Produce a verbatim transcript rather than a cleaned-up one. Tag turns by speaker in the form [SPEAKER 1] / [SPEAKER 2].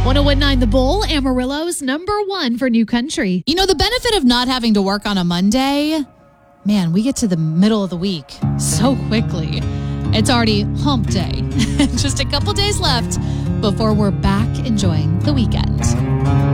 [SPEAKER 1] one oh one point nine The Bull, Amarillo's number one for new country.
[SPEAKER 2] You know, the benefit of not having to work on a Monday, man, we get to the middle of the week so quickly. It's already hump day. Just a couple days left before we're back enjoying the weekend.